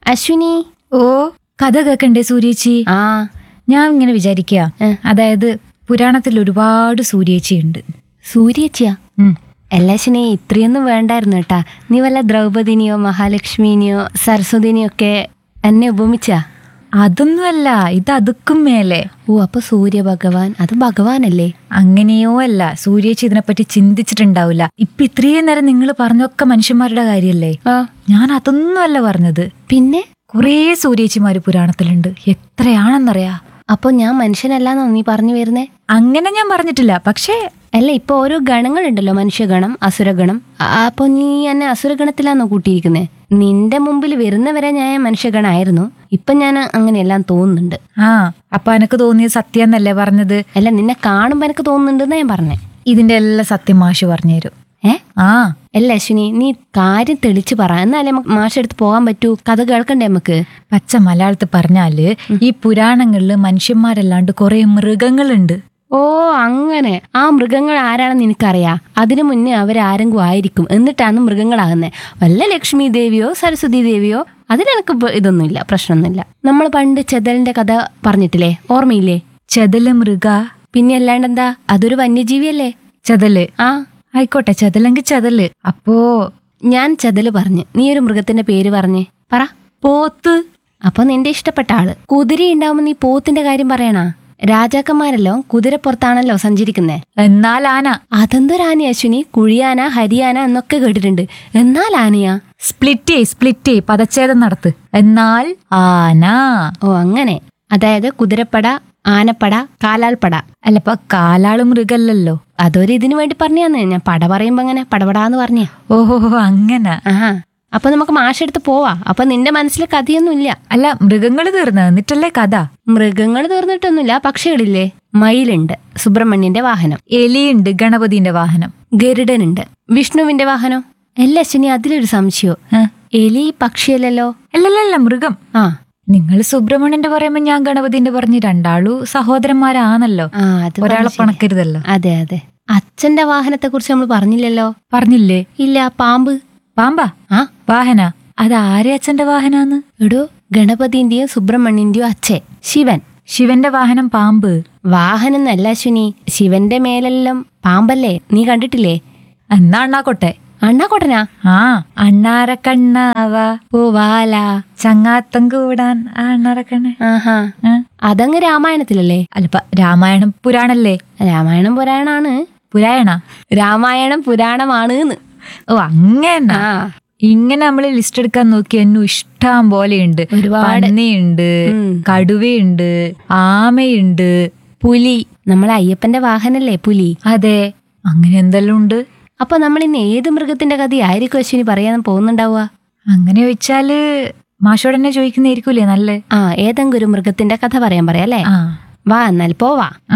അശ്വിനി. ഓ, കഥ കേക്കണ്ടേ സൂര്യേച്ചി? ആ, ഞാൻ ഇങ്ങനെ വിചാരിക്കുക, അതായത് പുരാണത്തിൽ ഒരുപാട് സൂര്യേച്ചിയുണ്ട്. സൂര്യേച്ചിയാ? അല്ല അശ്വിനി, ഇത്രയൊന്നും വേണ്ടായിരുന്നു കേട്ടാ. നീ വല്ല ദ്രൗപദിനെയോ മഹാലക്ഷ്മിനെയോ സരസ്വതിനെയോ ഒക്കെ എന്നെ ഉപമിച്ചാ? അതൊന്നുമല്ല, ഇത് അതുക്കും മേലെ. ഓ, അപ്പൊ സൂര്യഭഗവാൻ അത് ഭഗവാനല്ലേ? അങ്ങനെയോ അല്ല, സൂര്യേച്ചി ഇതിനെപ്പറ്റി ചിന്തിച്ചിട്ടുണ്ടാവില്ല. ഇപ്പൊ ഇത്രയും നേരം നിങ്ങൾ പറഞ്ഞൊക്കെ മനുഷ്യന്മാരുടെ കാര്യല്ലേ. ആ, ഞാൻ അതൊന്നും അല്ല പറഞ്ഞത്. പിന്നെ കുറേ സൂര്യേച്ചിമാര് പുരാണത്തിലുണ്ട്. എത്രയാണെന്നറിയാ? അപ്പൊ ഞാൻ മനുഷ്യനല്ലാന്നോ നീ പറഞ്ഞു വരുന്നേ? അങ്ങനെ ഞാൻ പറഞ്ഞിട്ടില്ല. പക്ഷേ അല്ല, ഇപ്പൊ ഓരോ ഗണങ്ങളുണ്ടല്ലോ, മനുഷ്യഗണം, അസുരഗണം. അപ്പൊ നീ എന്നെ അസുരഗണത്തിലാന്നോ കൂട്ടിയിരിക്കുന്നേ? നിന്റെ മുമ്പിൽ വരുന്നവരെ ഞാൻ മനുഷ്യഗണായിരുന്നു. ഇപ്പൊ ഞാൻ അങ്ങനെയെല്ലാം തോന്നുന്നുണ്ട്. ആ, അപ്പൊ എനക്ക് തോന്നിയത് സത്യം എന്നല്ലേ പറഞ്ഞത്? അല്ല, നിന്നെ കാണുമ്പോ എനിക്ക് തോന്നുന്നുണ്ടെന്നാ ഞാൻ പറഞ്ഞേ. ഇതിന്റെ എല്ലാ സത്യം മാഷ് പറഞ്ഞുതരും. ആ അല്ല അശ്വിനി, നീ കാര്യം തെളിച്ച് പറ, എന്നാലേ മാഷെടുത്ത് പോകാൻ പറ്റൂ. കഥ കേൾക്കണ്ടേ നമുക്ക്? പച്ച മലയാളത്തിൽ പറഞ്ഞാല് ഈ പുരാണങ്ങളില് മനുഷ്യന്മാരല്ലാണ്ട് കുറെ മൃഗങ്ങളുണ്ട്. ഓ, അങ്ങനെ. ആ മൃഗങ്ങൾ ആരാണെന്ന് എനിക്കറിയാം. അതിനു മുന്നേ അവരാരെങ്കിലും ആയിരിക്കും, എന്നിട്ടാണ് മൃഗങ്ങളാകുന്നത്. വല്ല ലക്ഷ്മി ദേവിയോ സരസ്വതി ദേവിയോ, അതിലെനക്ക് ഇതൊന്നുമില്ല, പ്രശ്നമൊന്നുമില്ല. നമ്മൾ പണ്ട് ചെതലിന്റെ കഥ പറഞ്ഞിട്ടില്ലേ, ഓർമ്മയില്ലേ? ചെതല് മൃഗ, പിന്നെ അല്ലാണ്ടെന്താ, അതൊരു വന്യജീവിയല്ലേ? ചെതല്. ആ, ആയിക്കോട്ടെ, ചെതലെങ്കിൽ ചെതല്. അപ്പോ ഞാൻ ചെതല് പറഞ്ഞു, നീ ഒരു മൃഗത്തിന്റെ പേര് പറഞ്ഞേ. പറ. പോത്ത്. അപ്പൊ നിന്റെ ഇഷ്ടപ്പെട്ട ആള്. കുതിര ഉണ്ടാവുമ്പോ നീ പോത്തിന്റെ കാര്യം പറയണാ? രാജാക്കന്മാരല്ലോ കുതിരപ്പുറത്താണല്ലോ സഞ്ചരിക്കുന്നേ. എന്നാൽ ആന. അതെന്തൊരാന അശ്വിനി? കുഴിയാന, ഹരിയാന എന്നൊക്കെ കേട്ടിട്ടുണ്ട്. എന്നാൽ ആനയാ? സ്പ്ലിറ്റ് പദച്ഛേദം നടത്ത്. എന്നാൽ ആന. ഓ, അങ്ങനെ. അതായത് കുതിരപ്പട, ആനപ്പട, കാലാൾപ്പട. അല്ലപ്പ കാലാള് മൃഗല്ലല്ലോ. അതൊരു ഇതിനു വേണ്ടി പറഞ്ഞാന്ന്. ഞാൻ പട പറയുമ്പോ അങ്ങനെ പടപടാന്ന് പറഞ്ഞ. ഓഹോ, അങ്ങനെ. ആഹാ, അപ്പൊ നമുക്ക് മാഷെടുത്ത് പോവാ. അപ്പൊ നിന്റെ മനസ്സിൽ കഥയൊന്നും ഇല്ല? അല്ല, മൃഗങ്ങള് തീർന്ന എന്നിട്ടല്ലേ കഥ? മൃഗങ്ങൾ തീർന്നിട്ടൊന്നുമില്ല. പക്ഷികളില്ലേ? മയിലുണ്ട്, സുബ്രഹ്മണ്യന്റെ വാഹനം. എലിയുണ്ട്, ഗണപതിന്റെ വാഹനം. ഗരുഡനുണ്ട്, വിഷ്ണുവിന്റെ വാഹനം. അല്ല അശ്വിനി, അതിലൊരു സംശയോ. എലി പക്ഷിയല്ലല്ലോ? അല്ലല്ല, മൃഗം. ആ, നിങ്ങൾ സുബ്രഹ്മണ്യന്റെ പറയുമ്പോ ഞാൻ ഗണപതിന്റെ പറഞ്ഞു. രണ്ടാളു സഹോദരന്മാരാണല്ലോ. ഒരാളെ പണക്കരുതല്ലോ. അതെ അതെ. അച്ഛന്റെ വാഹനത്തെ കുറിച്ച് നമ്മൾ പറഞ്ഞില്ലല്ലോ. പറഞ്ഞില്ലേ? ഇല്ല. പാമ്പ്. പാമ്പാ? ആ, വാഹന. അത് ആരെ അച്ഛന്റെ വാഹനാന്ന്? എടോ, ഗണപതിന്റെയും സുബ്രഹ്മണ്യന്റെയും അച്ഛൻ ശിവൻ. ശിവന്റെ വാഹനം പാമ്പ്. വാഹനം എന്നല്ല അശ്വിനി, ശിവന്റെ മേലെല്ലാം പാമ്പല്ലേ? നീ കണ്ടിട്ടില്ലേ? എന്നാ അണ്ണാക്കൊട്ടെ. അണ്ണാക്കൊട്ടനാ? ആ, അണ്ണാരക്കണ്ണാവ പൂവാല ചങ്ങാത്തം കൂടാൻ അണ്ണാരക്കണ്ണ. ആഹാ, അതങ്ങ് രാമായണത്തിലല്ലേ? അല്ലപ്പ രാമായണം പുരാണല്ലേ? രാമായണം പുരാണാണ്. പുരായണ? രാമായണം പുരാണമാണ്. ഓ, അങ്ങനെ. ആ, ഇങ്ങനെ നമ്മള് ലിസ്റ്റ് എടുക്കാൻ നോക്കി എന്നും ഇഷ്ടം പോലെയുണ്ട്. ഒരുപാട്. പന്നിയുണ്ട്, കടുവയുണ്ട്, ആമയുണ്ട്, പുലി. നമ്മളെ അയ്യപ്പന്റെ വാഹനല്ലേ പുലി? അതെ, അങ്ങനെ എന്തെല്ലാം ഉണ്ട്. അപ്പൊ നമ്മൾ ഇന്ന് ഏത് മൃഗത്തിന്റെ കഥയായിരിക്കും അശ്വിനി പറയാൻ പോകുന്നുണ്ടാവുക? അങ്ങനെ ചോദിച്ചാല് മാഷോടന്നെ ചോദിക്കുന്നതായിരിക്കൂലേ നല്ല? ആ, ഏതെങ്കിലും ഒരു മൃഗത്തിന്റെ കഥ പറയാൻ അല്ലേ? ആ, വാ, എന്നാൽ പോവാ. ആ.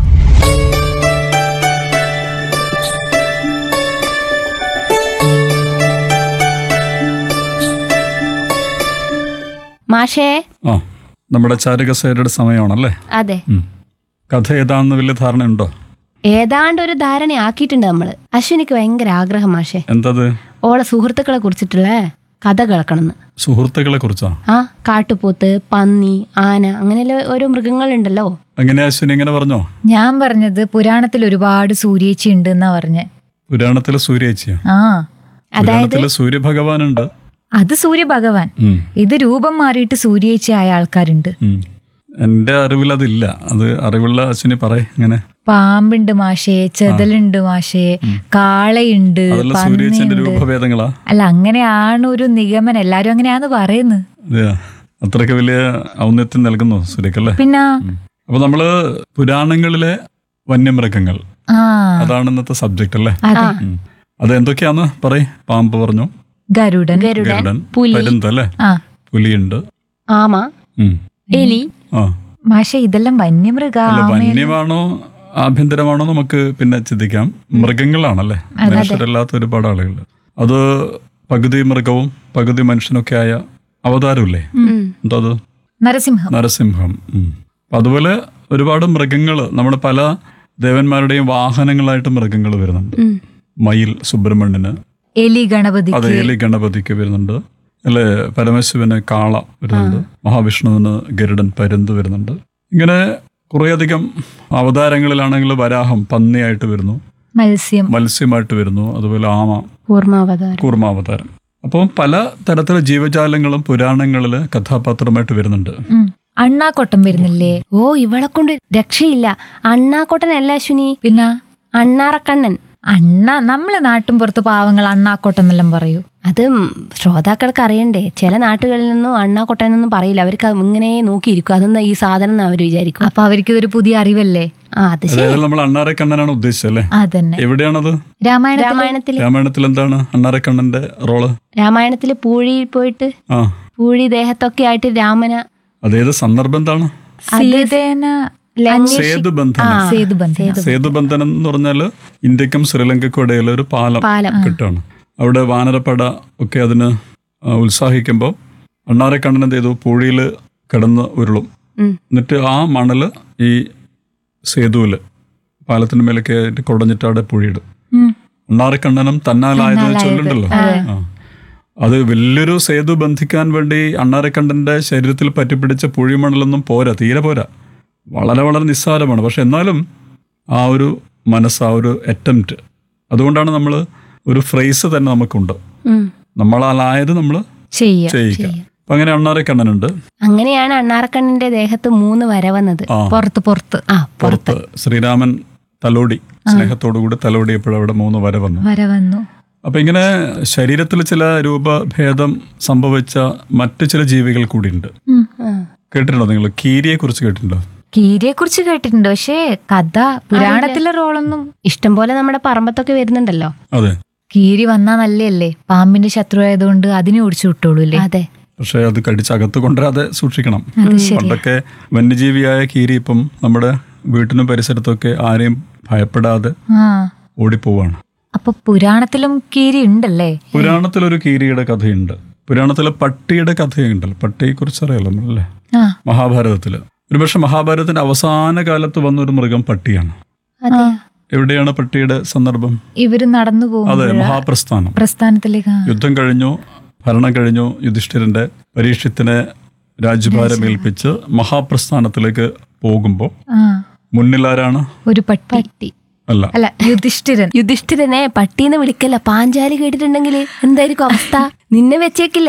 മാഷേ. ആ, നമ്മുടെ ചാരുകസേരയുടെ സമയമാണല്ലേ? അതെ. കഥ ഏതാണെന്ന് വലിയ ധാരണയുണ്ടോ? ഏതാണ്ട് ഒരു ധാരണ ആക്കിയിട്ടുണ്ട് നമ്മള്. അശ്വിനിക്ക് ഭയങ്കര ആഗ്രഹം മാഷേ, എന്തത്? ഓളെ സുഹൃത്തുക്കളെ കുറിച്ചിട്ടുള്ള കഥ കേൾക്കണമെന്ന്. സുഹൃത്തുക്കളെ കുറിച്ചാ? ആ, കാട്ടുപോത്ത്, പന്നി, ആന, അങ്ങനെയുള്ള ഓരോ മൃഗങ്ങളുണ്ടല്ലോ. അങ്ങനെ അശ്വിനി ഇങ്ങനെ പറഞ്ഞോ? ഞാൻ പറഞ്ഞത് പുരാണത്തിൽ ഒരുപാട് സൂര്യേച്ചി ഉണ്ട് എന്നാ പറഞ്ഞേ. പുരാണത്തിലെ സൂര്യേച്ചിയാ? ആ, പുരാണത്തിലെ സൂര്യഭഗവാനുണ്ട്. അത് സൂര്യഭഗവാൻ. ഇത് രൂപം മാറിയിട്ട് സൂര്യേച്ചി ആയ ആൾക്കാരുണ്ട്. എന്റെ അറിവിൽ അതില്ല. അത് അറിവുള്ള അശ്വിനി പറയ്. ഇങ്ങനെ പാമ്പുണ്ട് മാഷേ, ചെതലുണ്ട് മാഷേ, കാളയുണ്ട്, സൂര്യേച്ചിന്റെ രൂപഭേദങ്ങളാ? അല്ല, അങ്ങനെയാണ് ഒരു നിഗമനം. എല്ലാരും അങ്ങനെയാന്ന് പറയുന്നത്. അതെയാ? അത്രയ്ക്ക് വലിയ ഔന്നത്യം നൽകുന്നു സൂര്യക്കല്ലേ? പിന്നെ അപ്പൊ നമ്മള് പുരാണങ്ങളിലെ വന്യമൃഗങ്ങൾ, അതാണ് ഇന്നത്തെ സബ്ജക്ട് അല്ലേ? അത് എന്തൊക്കെയാന്ന് പറയ്. പാമ്പ് പറഞ്ഞു, ഗരുഡൻ, പരുന്തല്ലേ, പുലിയുണ്ട്, ആമ, എലി. മാഷെ, ഇതെല്ലാം വന്യമൃഗ. വന്യമാണോ ആഭ്യന്തരമാണോ നമുക്ക് പിന്നെ ചിന്തിക്കാം. മൃഗങ്ങളാണല്ലേ, മനുഷ്യരല്ലാത്ത ഒരുപാട് ആളുകൾ. അത് പകുതി മൃഗവും പകുതി മനുഷ്യനൊക്കെ ആയ അവതാരമില്ലേ? എന്തോ അത്? നരസിംഹം. അതുപോലെ ഒരുപാട് മൃഗങ്ങൾ, നമ്മുടെ പല ദേവന്മാരുടെയും വാഹനങ്ങളായിട്ട് മൃഗങ്ങൾ വരുന്നുണ്ട്. മയിൽ സുബ്രഹ്മണ്യന്, എലി ഗണപതി, അതെ, എലി ഗണപതിക്ക് വരുന്നുണ്ട്. അല്ലെ പരമശിവന് കാള വരുന്നുണ്ട്, മഹാവിഷ്ണുവിന് ഗരുഡൻ പരുന്ത് വരുന്നുണ്ട്. ഇങ്ങനെ കുറേയധികം അവതാരങ്ങളിലാണെങ്കിൽ വരാഹം പന്നിയായിട്ട് വരുന്നു, മത്സ്യമായിട്ട് വരുന്നു, അതുപോലെ ആമ കൂർമാവതാരം. അപ്പം പല തരത്തിലുള്ള ജീവജാലങ്ങളും പുരാണങ്ങളിൽ കഥാപാത്രമായിട്ട് വരുന്നുണ്ട്. അണ്ണാക്കൊട്ടൻ വരുന്നില്ലേ? ഓ, ഇവളെ കൊണ്ട് രക്ഷയില്ല. അണ്ണാക്കൊട്ടനല്ല അശ്വിനി, പിന്നെ അണ്ണാറക്കണ്ണൻ. നമ്മളെ നാട്ടും പുറത്ത് പാവങ്ങൾ അണ്ണാക്കൊട്ടൻ എന്നെല്ലാം പറയൂ. അത് ശ്രോതാക്കൾക്ക് അറിയണ്ടേ, ചില നാട്ടുകളിൽ നിന്നും അണ്ണാക്കൊട്ടനൊന്നും പറയില്ല, അവർക്ക് ഇങ്ങനെ നോക്കിയിരിക്കും, അതെന്താ ഈ സാധനം അവർ വിചാരിക്കും. അപ്പൊ അവർക്ക് ഇതൊരു പുതിയ അറിവല്ലേ? അത് ശരി. നമ്മൾ അണ്ണാറക്കണ്ണനാണ് ഉദ്ദേശിച്ചല്ലേ? അതന്നെ. എവിടെയാണത്? രാമായണത്തിൽ എന്താണ് അണ്ണാറക്കണ്ണന്റെ റോള്? രാമായണത്തില് പൂഴിയിൽ പോയിട്ട് പൂഴി ദേഹത്തൊക്കെ ആയിട്ട് രാമന. അതേത് സന്ദർഭം എന്താണ്? സേതുബന്ധനം എന്ന് പറഞ്ഞാല് ഇന്ത്യക്കും ശ്രീലങ്കയ്ക്കും ഇടയിലെ ഒരു പാലം കിട്ടാണ്. അവിടെ വാനരപ്പട ഒക്കെ അതിന് ഉത്സാഹിക്കുമ്പോൾ അണ്ണാറക്കണ്ണൻ എന്ത് ചെയ്തു? പൂഴിയിൽ കിടന്ന് ഉരുളും. എന്നിട്ട് ആ മണല് ഈ സേതുവില് പാലത്തിന് മേലൊക്കെ ആയിട്ട് കുടഞ്ഞിട്ട് അവിടെ പൂഴിയിടും. അണ്ണാറക്കണ്ണനും തന്നാലായത് ചൊല്ലുണ്ടല്ലോ. അത് വലിയൊരു സേതു ബന്ധിക്കാൻ വേണ്ടി അണ്ണാറക്കണ്ണന്റെ ശരീരത്തിൽ പറ്റിപ്പിടിച്ച പൂഴിമണലൊന്നും പോരാ, തീരെ പോരാ, വളരെ വളരെ നിസ്സാരമാണ്. പക്ഷെ എന്നാലും ആ ഒരു മനസ്സ്, ആ ഒരു അറ്റംപ്റ്റ്, അതുകൊണ്ടാണ് നമ്മൾ ഒരു ഫ്രേസ് തന്നെ നമുക്കുണ്ട്, നമ്മളായത് നമ്മൾ ചെയ്യിക്കുക. അപ്പൊ അങ്ങനെ അണ്ണാറക്കണ്ണനുണ്ട്. അങ്ങനെയാണ് അണ്ണാറക്കണ്ണന്റെ ദേഹത്ത് 3 വര വന്നത്. പുറത്ത് ശ്രീരാമൻ തലോടി, സ്നേഹത്തോടുകൂടി തലോടിയപ്പോഴും അവിടെ 3 വര വന്നു. അപ്പൊ ഇങ്ങനെ ശരീരത്തിൽ ചില രൂപഭേദം സംഭവിച്ച മറ്റു ചില ജീവികൾ കൂടിയുണ്ട്. കേട്ടിട്ടുണ്ടോ നിങ്ങൾ? കീരിയെ കുറിച്ച് കേട്ടിട്ടുണ്ടോ? കീരിയെ കുറിച്ച് കേട്ടിട്ടുണ്ട്, പക്ഷേ കഥ പുരാണത്തിലെ റോളൊന്നും. ഇഷ്ടം പോലെ നമ്മുടെ പറമ്പത്തൊക്കെ വരുന്നുണ്ടല്ലോ. അതെ, കീരി വന്നാ നല്ലല്ലേ, പാമ്പിന്റെ ശത്രു ആയതുകൊണ്ട് അതിനെ ഓടിച്ചു വിട്ടോളൂ അല്ലേ? അതെ. പക്ഷെ അത് കടിച്ചകത്ത് കൊണ്ടുവരാതെ സൂക്ഷിക്കണം. പണ്ടൊക്കെ വന്യജീവിയായ കീരി ഇപ്പം നമ്മുടെ വീട്ടിനും പരിസരത്തൊക്കെ ആരെയും ഭയപ്പെടാതെ ഓടിപ്പോവാണ്. അപ്പൊ പുരാണത്തിലും കീരി ഉണ്ടല്ലേ? പുരാണത്തിലൊരു കീരിയുടെ കഥയുണ്ട്. പുരാണത്തിലെ പട്ടിയുടെ കഥയുണ്ടല്ലോ. പട്ടിയെ കുറിച്ച് അറിയാലോ നമ്മളല്ലേ? മഹാഭാരതത്തില് ഒരുപക്ഷെ മഹാഭാരതത്തിന്റെ അവസാന കാലത്ത് വന്നൊരു മൃഗം പട്ടിയാണ്. എവിടെയാണ് പട്ടിയുടെ സന്ദർഭം? ഇവര് നടന്നു പോകും. അതെ, പ്രസ്ഥാനത്തിലേക്ക്. യുദ്ധം കഴിഞ്ഞു, ഭരണം കഴിഞ്ഞു, യുധിഷ്ഠിരന്റെ പരീക്ഷത്തിനെ രാജ്യഭാരം ഏൽപ്പിച്ച് മഹാപ്രസ്ഥാനത്തിലേക്ക് പോകുമ്പോ മുന്നിലാരാണ്? ഒരു പട്ടി. അല്ല, യുധിഷ്ഠിരനെ പട്ടീന്ന് വിളിക്കല്ല. പാഞ്ചാലി കേട്ടിട്ടുണ്ടെങ്കിൽ എന്തായിരിക്കും അവസ്ഥ? നിന്നെ വെച്ചേക്കില്ല